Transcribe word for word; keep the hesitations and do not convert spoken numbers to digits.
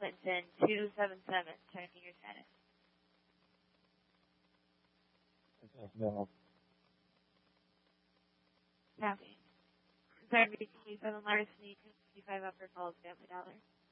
Clinton two seven seven. Checking your status. Okay, no. Copy. Sorry, B T seven Larson, fifty-five upper calls, family dollar.